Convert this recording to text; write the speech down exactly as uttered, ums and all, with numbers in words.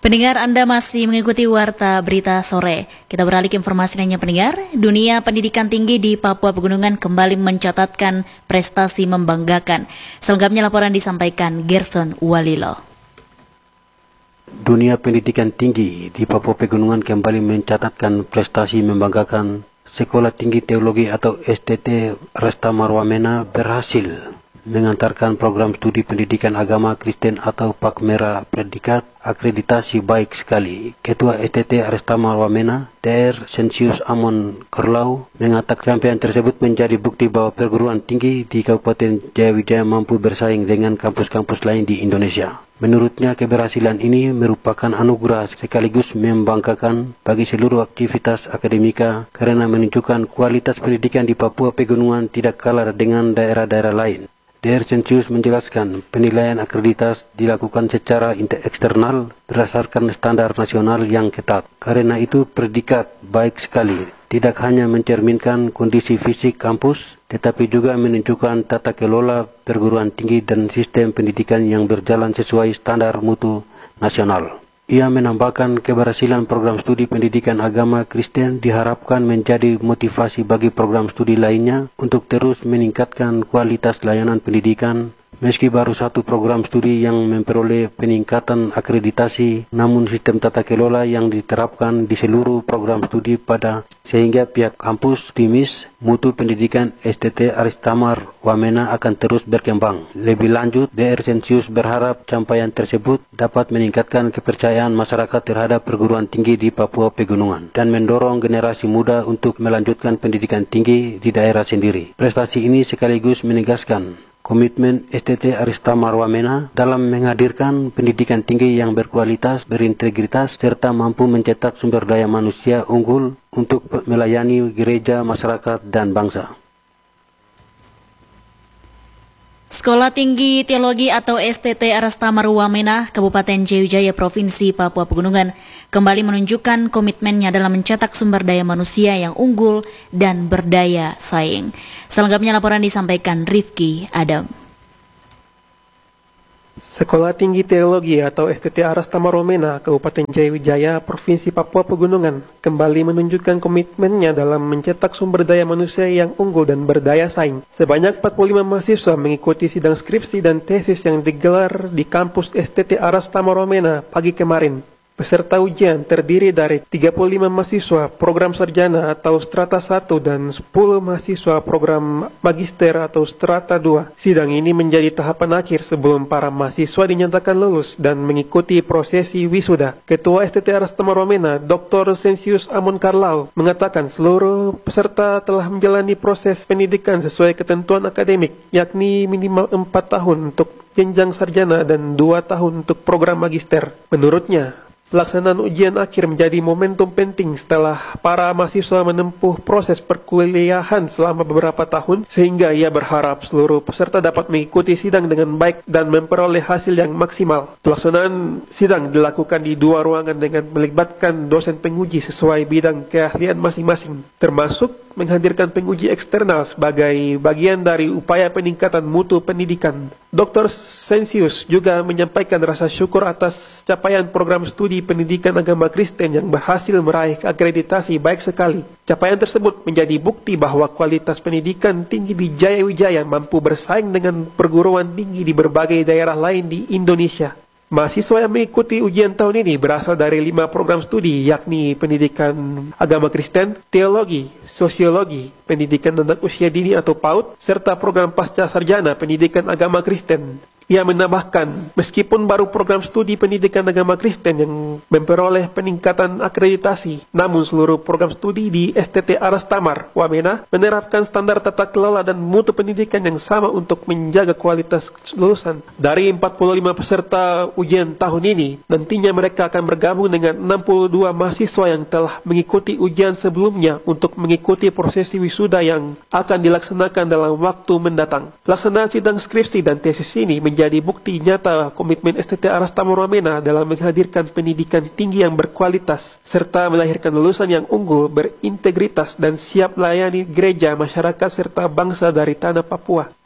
Pendengar, Anda masih mengikuti Warta Berita Sore. Kita beralih ke informasi lainnya, pendengar. Dunia pendidikan tinggi di Papua Pegunungan kembali mencatatkan prestasi membanggakan. Selengkapnya laporan disampaikan Gerson Walilo. Dunia pendidikan tinggi di Papua Pegunungan kembali mencatatkan prestasi membanggakan. Sekolah Tinggi Teologi atau S T T Arestamar Wamena berhasil mengantarkan program studi pendidikan agama Kristen atau Pakmera predikat akreditasi baik sekali. Ketua S T T Arestamar Wamena, Dr Sensius Amon Kerlau, mengatakan capaian tersebut menjadi bukti bahwa perguruan tinggi di Kabupaten Jayawijaya mampu bersaing dengan kampus-kampus lain di Indonesia. Menurutnya, keberhasilan ini merupakan anugerah sekaligus membanggakan bagi seluruh aktivitas akademika karena menunjukkan kualitas pendidikan di Papua Pegunungan tidak kalah dengan daerah-daerah lain. Dr Sensius menjelaskan penilaian akreditas dilakukan secara eksternal berdasarkan standar nasional yang ketat. Karena itu predikat baik sekali tidak hanya mencerminkan kondisi fisik kampus, tetapi juga menunjukkan tata kelola perguruan tinggi dan sistem pendidikan yang berjalan sesuai standar mutu nasional. Ia menambahkan keberhasilan program studi pendidikan agama Kristen diharapkan menjadi motivasi bagi program studi lainnya untuk terus meningkatkan kualitas layanan pendidikan. Meski baru satu program studi yang memperoleh peningkatan akreditasi, namun sistem tata kelola yang diterapkan di seluruh program studi pada sehingga pihak kampus optimis mutu pendidikan S T T Arestamar Wamena akan terus berkembang. Lebih lanjut, Dr Sensius berharap capaian tersebut dapat meningkatkan kepercayaan masyarakat terhadap perguruan tinggi di Papua Pegunungan dan mendorong generasi muda untuk melanjutkan pendidikan tinggi di daerah sendiri. Prestasi ini sekaligus menegaskan komitmen S T T Arestamar Wamena dalam menghadirkan pendidikan tinggi yang berkualitas, berintegritas, serta mampu mencetak sumber daya manusia unggul untuk melayani gereja, masyarakat, dan bangsa. Sekolah Tinggi Teologi atau S T T Arestamar Wamena, Kabupaten Jayawijaya, Provinsi Papua Pegunungan, kembali menunjukkan komitmennya dalam mencetak sumber daya manusia yang unggul dan berdaya saing. Selengkapnya laporan disampaikan Rifki Adam. Sekolah Tinggi Teologi atau S T T Arestamar Wamena, Kabupaten Jayawijaya, Provinsi Papua Pegunungan, kembali menunjukkan komitmennya dalam mencetak sumber daya manusia yang unggul dan berdaya saing. Sebanyak empat puluh lima mahasiswa mengikuti sidang skripsi dan tesis yang digelar di kampus S T T Arestamar Wamena pagi kemarin. Peserta ujian terdiri dari tiga puluh lima mahasiswa program sarjana atau strata satu dan sepuluh mahasiswa program magister atau strata dua. Sidang ini menjadi tahapan akhir sebelum para mahasiswa dinyatakan lulus dan mengikuti prosesi wisuda. Ketua S T T Arestamar Wamena, Dr Sensius Amon Kerlau, mengatakan seluruh peserta telah menjalani proses pendidikan sesuai ketentuan akademik, yakni minimal empat tahun untuk jenjang sarjana dan dua tahun untuk program magister. Menurutnya, pelaksanaan ujian akhir menjadi momentum penting setelah para mahasiswa menempuh proses perkuliahan selama beberapa tahun, sehingga ia berharap seluruh peserta dapat mengikuti sidang dengan baik dan memperoleh hasil yang maksimal. Pelaksanaan sidang dilakukan di dua ruangan dengan melibatkan dosen penguji sesuai bidang keahlian masing-masing, termasuk menghadirkan penguji eksternal sebagai bagian dari upaya peningkatan mutu pendidikan. Dr Sensius juga menyampaikan rasa syukur atas capaian program studi pendidikan agama Kristen yang berhasil meraih akreditasi baik sekali. Capaian tersebut menjadi bukti bahwa kualitas pendidikan tinggi di Jayawijaya mampu bersaing dengan perguruan tinggi di berbagai daerah lain di Indonesia. Mahasiswa yang mengikuti ujian tahun ini berasal dari lima program studi, yakni pendidikan agama Kristen, teologi, sosiologi, pendidikan anak usia dini atau PAUD, serta program pasca sarjana pendidikan agama Kristen. Ia menambahkan, meskipun baru program studi pendidikan agama Kristen yang memperoleh peningkatan akreditasi, namun seluruh program studi di S T T Arestamar Wamena menerapkan standar tata kelola dan mutu pendidikan yang sama untuk menjaga kualitas lulusan. Dari empat puluh lima peserta ujian tahun ini, nantinya mereka akan bergabung dengan enam puluh dua mahasiswa yang telah mengikuti ujian sebelumnya untuk mengikuti prosesi wisuda yang akan dilaksanakan dalam waktu mendatang. Pelaksanaan sidang skripsi dan tesis ini menjadi menjadi bukti nyata komitmen S T T Arestamar Wamena dalam menghadirkan pendidikan tinggi yang berkualitas serta melahirkan lulusan yang unggul, berintegritas dan siap melayani gereja, masyarakat serta bangsa dari tanah Papua.